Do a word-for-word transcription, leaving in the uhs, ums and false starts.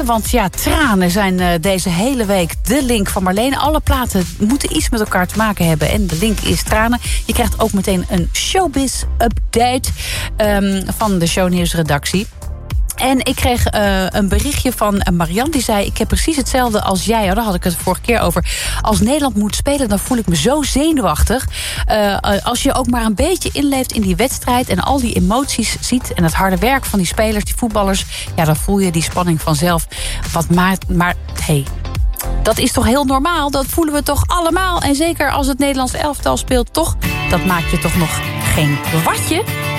Want ja, tranen zijn uh, deze hele week de link van Marleen. Alle platen moeten iets met elkaar te maken hebben. En de link is tranen. Je krijgt ook meteen een showbiz-update um, van de Shownieuws-redactie. En ik kreeg uh, een berichtje van Marianne. Die zei, ik heb precies hetzelfde als jij. Oh, daar had ik het de vorige keer over. Als Nederland moet spelen, dan voel ik me zo zenuwachtig. Uh, als je ook maar een beetje inleeft in die wedstrijd... en al die emoties ziet en het harde werk van die spelers, die voetballers... ja, dan voel je die spanning vanzelf. Wat maakt, maar hey, dat is toch heel normaal? Dat voelen we toch allemaal? En zeker als het Nederlands elftal speelt, toch? Dat maakt je toch nog geen watje?